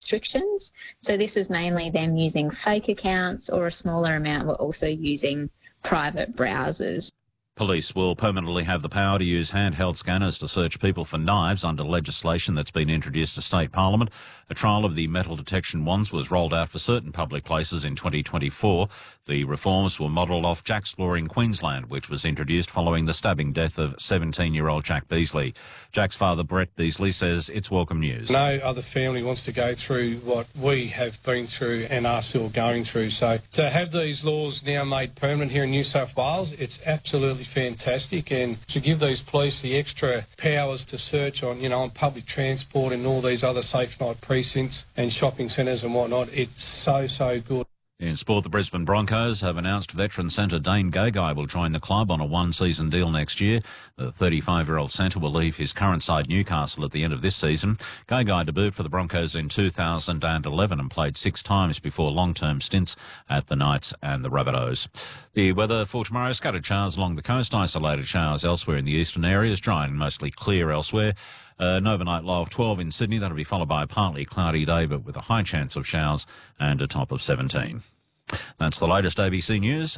restrictions. So this was mainly them using fake accounts, or a smaller amount were also using private browsers. Police will permanently have the power to use handheld scanners to search people for knives under legislation that's been introduced to State Parliament. A trial of the metal detection wands was rolled out for certain public places in 2024. The reforms were modelled off Jack's Law in Queensland, which was introduced following the stabbing death of 17-year-old Jack Beasley. Jack's father, Brett Beasley, says it's welcome news. No other family wants to go through what we have been through and are still going through. So to have these laws now made permanent here in New South Wales, it's absolutely fantastic, and to give these police the extra powers to search on, on public transport and all these other safe night precincts and shopping centres and whatnot, it's so good. In sport, the Brisbane Broncos have announced veteran centre Dane Gagai will join the club on a one-season deal next year. The 35-year-old centre will leave his current side Newcastle at the end of this season. Gagai debuted for the Broncos in 2011 and played 6 times before long-term stints at the Knights and the Rabbitohs. The weather for tomorrow: scattered showers along the coast, isolated showers elsewhere in the eastern areas, dry and mostly clear elsewhere. An overnight low of 12 in Sydney. That'll be followed by a partly cloudy day, but with a high chance of showers and a top of 17. That's the latest ABC News.